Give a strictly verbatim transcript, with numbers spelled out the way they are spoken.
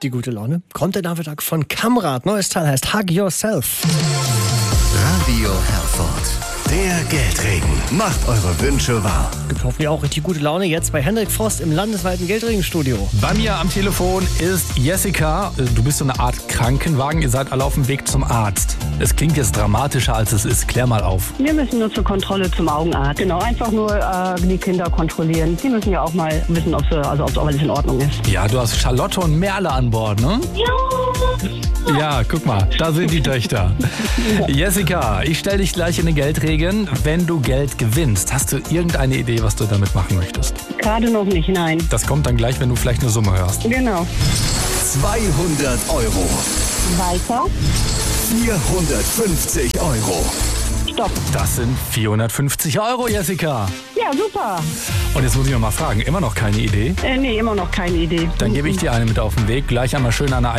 Die gute Laune kommt der Nachmittag von Kamrat. Neues Teil heißt Hug Yourself. Radio Herford. Der Geldregen macht eure Wünsche wahr. Gibt hoffentlich auch richtig gute Laune jetzt bei Hendrik Frost im landesweiten Geldregenstudio. Bei mir am Telefon ist Jessica. Du bist so eine Art Krankenwagen. Ihr seid alle auf dem Weg zum Arzt. Es klingt jetzt dramatischer, als es ist. Klär mal auf. Wir müssen nur zur Kontrolle zum Augenarzt. Genau, einfach nur äh, die Kinder kontrollieren. Die müssen ja auch mal wissen, ob, sie, also, ob alles in Ordnung ist. Ja, du hast Charlotte und Merle an Bord, ne? Ja. Ja, guck mal, da sind die Töchter. Jessica, ich stelle dich gleich in den Geldregen. Wenn du Geld gewinnst, hast du irgendeine Idee, was du damit machen möchtest? Gerade noch nicht, nein. Das kommt dann gleich, wenn du vielleicht eine Summe hörst. Genau. zweihundert Euro. Weiter. vierhundertfünfzig Euro. Stopp. Das sind vierhundertfünfzig Euro, Jessica. Ja, super. Und jetzt muss ich noch mal fragen, immer noch keine Idee? Äh, nee, immer noch keine Idee. Dann gebe ich dir eine mit auf den Weg. Gleich einmal schön eine